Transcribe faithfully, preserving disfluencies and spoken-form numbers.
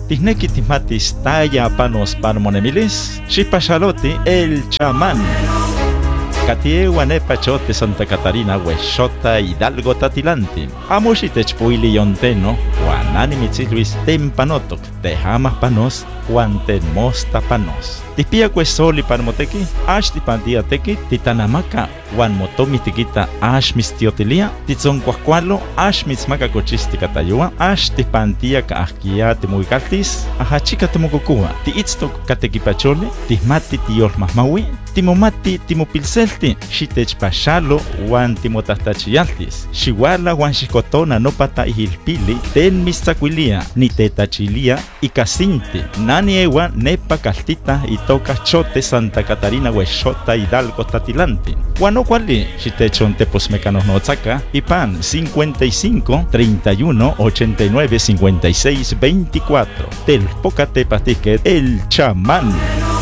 Tihneki timatis taya panos parmonemilis, Xipachalote el chamán. Katie Guanepa Chote Santa Catarina Huexota Hidalgo Tatilanti. Amushi techpuili yonteno, Juanani Mitzilvis tempanotok, tejamas panos, Juan tenmosta panos. Tipia cuesoli parmoteki, ash tipantia teki, titanamaka, Juan motomi tikita ash mistiotilia, titzon cuascualo, ash mitzmaka cochisti catayua, ash tipantia kaahkia timuikaltis, ahachika timukukua, tiitztok katekipachole, tismati tiolmasmawi, timomati timopilselti, xitechpachalo Juan timotastachiyaltis, xiwala Juan xicotona no pata ihilpili, ten mistzacuilia, ni tetachilia, y casinti, nani ewa nepa caltita y toca chote Santa Catarina Huexota Hidalgo Tatilanti. Guano cuali, xitechonte posmecanos notzaka, y pan cincuenta y cinco, treinta y uno, ochenta y nueve, cincuenta y seis, veinticuatro. Telpocate patique el chamán.